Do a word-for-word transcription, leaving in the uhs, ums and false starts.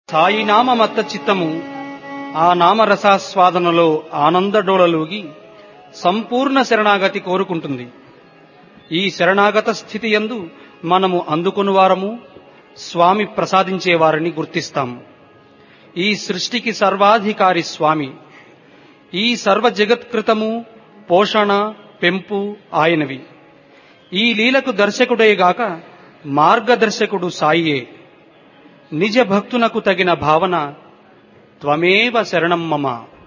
సాయినామమత్త చిత్తము ఆ నామరసాస్వాదనలో ఆనందడోలలోగి సంపూర్ణ శరణాగతి కోరుకుంటుంది. ఈ శరణాగత స్థితి యందు మనము అందుకుని వారము, స్వామి ప్రసాదించేవారని గుర్తిస్తాము. ఈ సృష్టికి సర్వాధికారి స్వామి. ఈ సర్వ జగత్కృతము, పోషణ, పెంపు ఆయనవి. ఈ లీలకు దర్శకుడేగాక మార్గదర్శకుడు సాయియే. నిజ భక్తునకు తగిన భావన త్వమేవ శరణం మమ.